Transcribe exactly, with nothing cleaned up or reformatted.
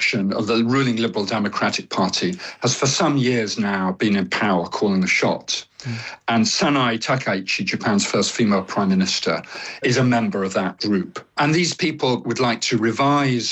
faction of the ruling Liberal Democratic Party has for some years now been in power, calling the shots. Mm. And Sanai Takaichi, Japan's first female prime minister, is a member of that group. And these people would like to revise